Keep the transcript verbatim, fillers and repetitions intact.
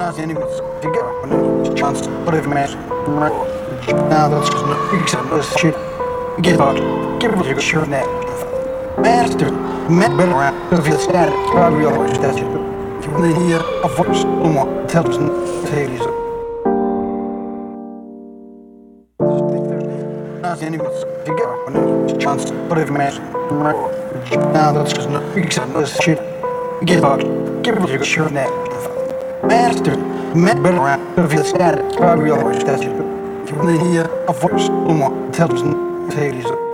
naast anyone together when it's chance but if man now that's just not big son this shit get out give it a sure net master met better around if it's sad it's probably always does it if you hear a voice someone tells me tales naast anyone together when it's chance but if man now that's just not big son this shit get out give it a sure net master met better around if it's sad it's probably always does it if you hear a voice someone tells me tales